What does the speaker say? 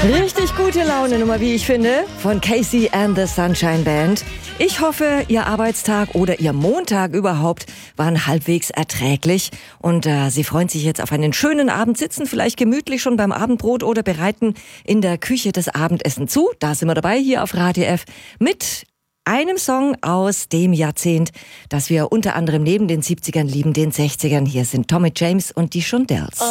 Richtig gute Laune Nummer, wie ich finde, von Casey and the Sunshine Band. Ich hoffe, Ihr Arbeitstag oder Ihr Montag überhaupt waren halbwegs erträglich und Sie freuen sich jetzt auf einen schönen Abend, sitzen vielleicht gemütlich schon beim Abendbrot oder bereiten in der Küche das Abendessen zu. Da sind wir dabei hier auf Radio F mit einem Song aus dem Jahrzehnt, das wir unter anderem neben den 70ern lieben, den 60ern. Hier sind Tommy James und die Shondells.